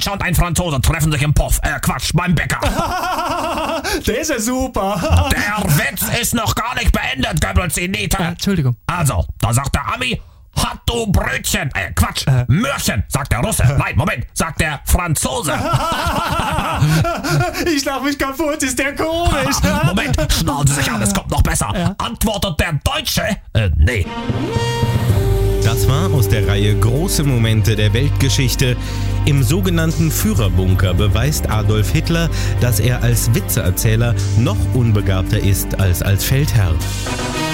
Deutscher und ein Franzose treffen sich im Puff. Quatsch, beim Bäcker. Der ist ja super. Der Witz ist noch gar nicht beendet, Goebbels-Elite. Entschuldigung. Also, da sagt der Ami, hat du Brötchen. Quatsch, Möhrchen, sagt der Russe. Nein, Moment, sagt der Franzose. Ich lach mich kaputt, ist der komisch. Moment, schnallen Sie sich an, es kommt noch besser. Antwortet der Deutsche, nee. Das war aus der Reihe Große Momente der Weltgeschichte. Im sogenannten Führerbunker beweist Adolf Hitler, dass er als Witzeerzähler noch unbegabter ist als Feldherr.